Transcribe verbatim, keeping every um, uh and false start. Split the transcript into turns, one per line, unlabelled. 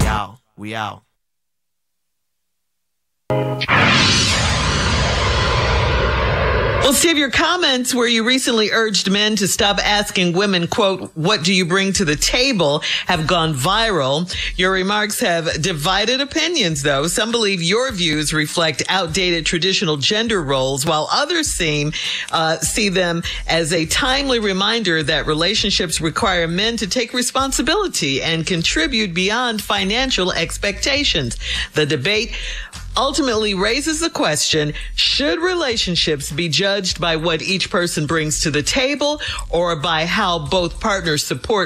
out. We out.
Well, Steve, your comments where you recently urged men to stop asking women, quote, what do you bring to the table, have gone viral. Your remarks have divided opinions, though. Some believe your views reflect outdated traditional gender roles, while others seem uh, see them as a timely reminder that relationships require men to take responsibility and contribute beyond financial expectations. The debate ultimately raises the question, should relationships be judged by what each person brings to the table or by how both partners support